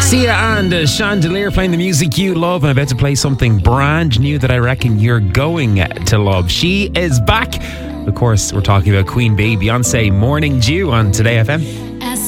Sia and Chandelier playing the music you love. I'm about to play something brand new that I reckon you're going to love. She is back. Of course, we're talking about Queen Bee, Beyonce, Morning Dew on Today FM.